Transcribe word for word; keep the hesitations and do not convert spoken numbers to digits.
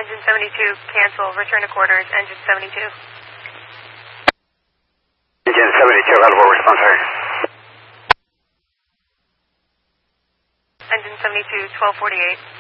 Engine seventy-two, cancel. Return to quarters, engine seventy-two. Engine seventy-two, available response area. Engine seventy-two, twelve forty-eight.